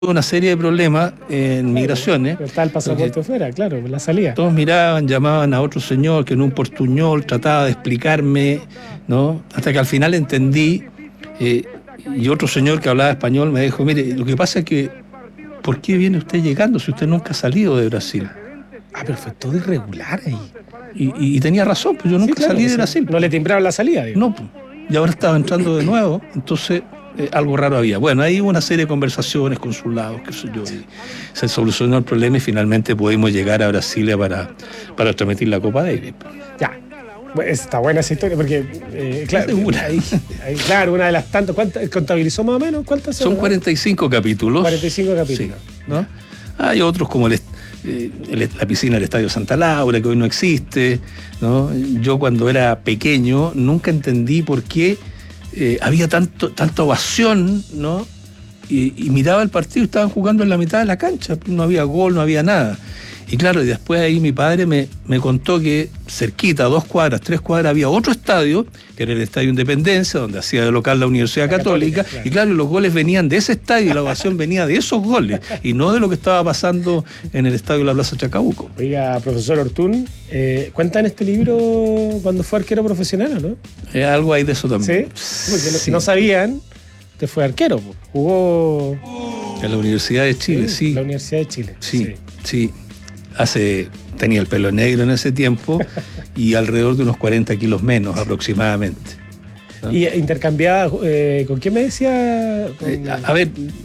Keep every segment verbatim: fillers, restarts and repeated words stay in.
una serie de problemas en migraciones. Pero está el pasaporte fuera, claro, la salida. Todos miraban, llamaban a otro señor que en un portuñol trataba de explicarme, ¿no? Hasta que al final entendí, eh, y otro señor que hablaba español me dijo, mire, lo que pasa es que, ¿por qué viene usted llegando si usted nunca ha salido de Brasil? Ah, pero fue todo irregular ahí. Y, y, y tenía razón, pues yo nunca Sí, claro, salí de sí. Brasil. No le timbraron la salida, digo. No, pues. Y ahora estaba entrando de nuevo, entonces eh, algo raro había. Bueno, ahí hubo una serie de conversaciones, consulados, qué sé yo, y se solucionó el problema y finalmente pudimos llegar a Brasilia para, para transmitir la Copa Davis. Ya. Bueno, está buena esa historia porque, eh, claro, Segura. ahí, ahí, claro, una de las tantas, ¿cuántas contabilizó más o menos? ¿Cuántas son? Son cuarenta y cinco capítulos. cuarenta y cinco capítulos. Sí, ¿no? Hay otros como el, eh, el, la piscina del Estadio Santa Laura, que hoy no existe, ¿no? Yo cuando era pequeño nunca entendí por qué eh, había tanto, tanta ovación, ¿no? Y, y miraba el partido y estaban jugando en la mitad de la cancha, no había gol, no había nada. Y claro, y después ahí mi padre me, me contó que cerquita, dos cuadras, tres cuadras, había otro estadio, que era el Estadio Independencia, donde hacía de local la Universidad la Católica, Católica claro. Y claro, los goles venían de ese estadio y la ovación venía de esos goles, y no de lo que estaba pasando en el estadio de la Plaza Chacabuco. Oiga, profesor Ortún, eh, ¿cuenta en este libro cuando fue arquero profesional, no? Eh, algo hay de eso también. Sí, porque sí. No sabían, usted fue arquero, jugó... En la Universidad de Chile, sí. sí. La Universidad de Chile. Sí, sí. sí. Hace, tenía el pelo negro en ese tiempo y alrededor de unos cuarenta kilos menos aproximadamente, ¿no? ¿Y intercambiaba eh, con quién me decía? Con... Eh, a, a ver,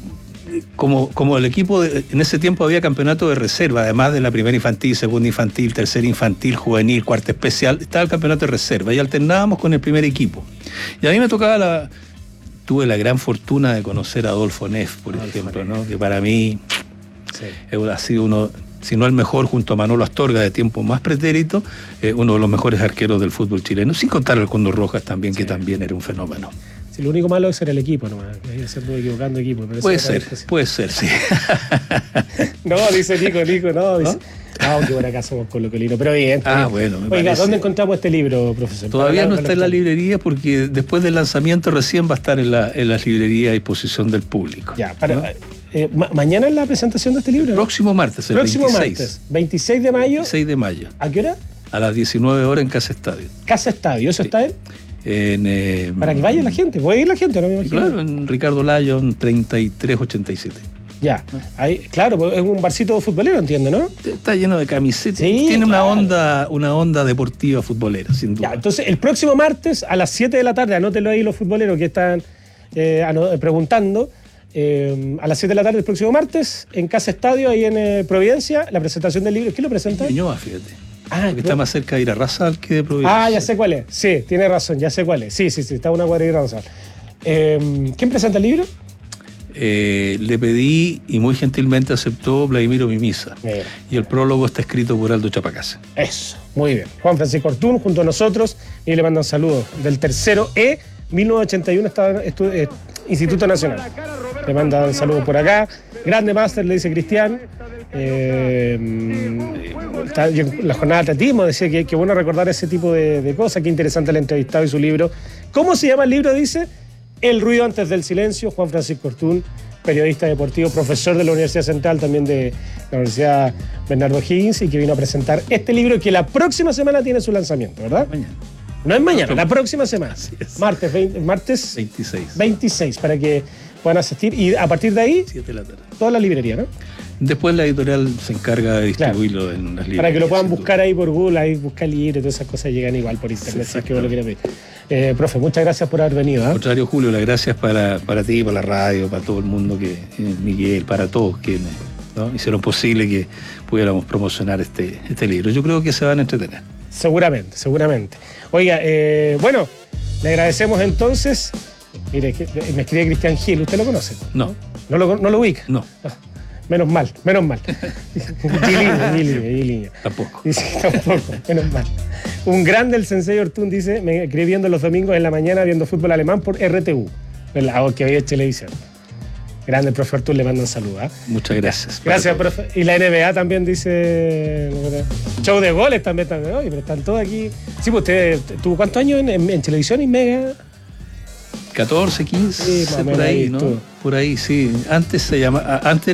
como, como el equipo, de, en ese tiempo había campeonato de reserva, además de la primera infantil, segunda infantil, tercera infantil, juvenil, cuarta especial, estaba el campeonato de reserva y alternábamos con el primer equipo. Y a mí me tocaba la... Tuve la gran fortuna de conocer a Adolfo Neff, por Adolfo ejemplo, Neff. ¿No? Que para mí sí. ha sido uno... si no el mejor, junto a Manolo Astorga, de tiempo más pretérito, eh, uno de los mejores arqueros del fútbol chileno, sin contar al Condor Rojas también, sí. Que también era un fenómeno. Sí, lo único malo es ser el equipo nomás, se estuvo equivocando equipo. Pero puede ser, puede ser, sí. No, dice Nico, Nico, no, dice... Ah, qué buena casa somos colocolino, pero bien. Ah, bien. bueno, me Oiga, parece. ¿Dónde encontramos este libro, profesor? Todavía Para no está en la librería porque después del lanzamiento recién va a estar en la, en la librería a disposición del público. Ya, para... ¿no? Eh, ma mañana es la presentación de este libro, el ¿no? próximo martes, el próximo veintiséis. Martes, veintiséis de mayo. veintiséis de mayo. ¿A qué hora? A las diecinueve horas en Casa Estadio. Casa Estadio, ¿eso sí. está en? en eh, Para que vaya la gente, puede ir la gente, no me imagino. Claro, en Ricardo Lyon, treinta y tres ochenta y siete. Ya, ahí, claro, es un barcito futbolero, entiendo, ¿no? Está lleno de camisetas, sí, tiene claro. una onda, una onda deportiva futbolera, sin duda. Ya, entonces el próximo martes a las siete de la tarde, anótenlo ahí los futboleros que están eh, preguntando, eh, a las siete de la tarde el próximo martes, en Casa Estadio, ahí en eh, Providencia, la presentación del libro. ¿Quién lo presenta? Ñuñoa, fíjate. Ah, porque está más cerca de Ir a Arrasal que de Providencia. Ah, ya sé cuál es. Sí, tiene razón, ya sé cuál es. Sí, sí, sí, está una cuadra de Ir a Arrasal. Eh, ¿Quién presenta el libro? Eh, le pedí y muy gentilmente aceptó Vladimiro Mimisa. Bien. Y el prólogo está escrito por Aldo Chapacase. Eso, muy bien. Juan Francisco Ortún junto a nosotros y le mandan saludos del tercero E, mil novecientos ochenta y uno, estaba, estu, eh, Instituto Nacional. Le mandan saludos por acá. Grande máster, le dice Cristian. Eh, está, la jornada de atletismo decía que, que bueno recordar ese tipo de, de cosas. Qué interesante el entrevistado y su libro. ¿Cómo se llama el libro? Dice... El ruido antes del silencio. Juan Francisco Ortún, periodista deportivo, profesor de la Universidad Central, también de la Universidad Bernardo Higgins, y que vino a presentar este libro que la próxima semana tiene su lanzamiento, ¿verdad? Mañana. No es mañana, la próxima semana. Así es. Martes, veinte, martes veintiséis. veintiséis, para que puedan asistir. Y a partir de ahí, siete de la tarde. Toda la librería, ¿no? Después la editorial se encarga de distribuirlo claro. en las librerías. Para que lo puedan buscar ahí por Google, ahí buscar libros, todas esas cosas llegan igual por internet, si es que vos lo quieres ver. Eh, profe, muchas gracias por haber venido. ¿eh? Al contrario, Julio, las gracias para, para ti, para la radio, para todo el mundo, que eh, Miguel, para todos que ¿no? hicieron posible que pudiéramos promocionar este, este libro. Yo creo que se van a entretener. Seguramente, seguramente. Oiga, eh, bueno, le agradecemos entonces. Mire, me escribe Cristian Gil, ¿usted lo conoce? No. ¿No lo, no lo ubica? No. Menos mal, menos mal. Giliño, Giliño, Giliño. Tampoco. Dice, tampoco, menos mal. Un grande, el Sensei Ortún, dice, me escribe viendo los domingos en la mañana viendo fútbol alemán por R T U, ¿verdad? Que había televisión. Grande, el profe Ortún, le mando un saludo. ¿eh? Muchas gracias. Gracias, profe. Y la N B A también dice, show de goles también, también. Oye, pero están todos aquí. Sí, pues usted tuvo cuántos años en, en, en televisión y Mega. catorce, quince, Sí, más o por menos ahí, ahí ¿no? estuvo. Por ahí, sí. Antes se llama, antes